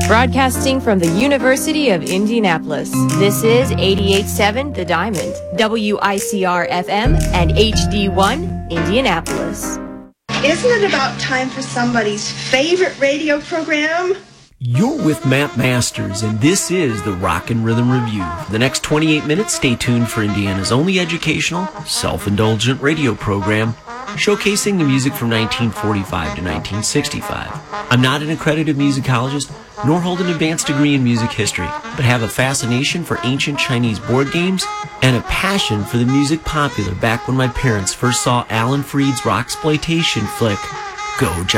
Broadcasting from the University of Indianapolis, this is 88.7 The Diamond, WICR-FM, and HD1 Indianapolis. Isn't it about time for somebody's favorite radio program? You're with Matt Masters, and this is the Rock and Rhythm Review. For the next 28 minutes, stay tuned for Indiana's only educational, self-indulgent radio program, showcasing the music from 1945 to 1965. I'm not an accredited musicologist, nor hold an advanced degree in music history, but have a fascination for ancient Chinese board games and a passion for the music popular back when my parents first saw Alan Freed's rocksploitation flick, Go John.